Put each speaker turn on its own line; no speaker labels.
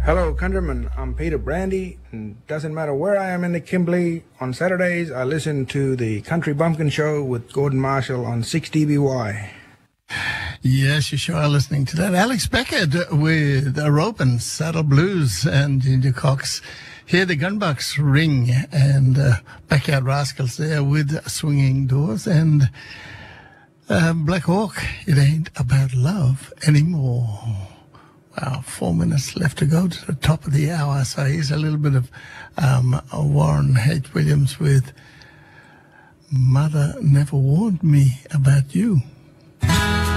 Hello, countrymen. I'm Peter Brandy, and doesn't matter where I am in the Kimberley. On Saturdays, I listen to the Country Bumpkin Show with Gordon Marshall on 6DBY.
Yes, you sure are listening to that. Alex Beckett with a rope and Saddle Blues, and Ginger Cox. Here the Gunbucks ring, and Backyard Rascals there with Swinging Doors, and Black Hawk, It Ain't About Love Anymore. Wow, 4 minutes left to go to the top of the hour. So here's a little bit of Warren H. Williams with Mother Never Warned Me About You.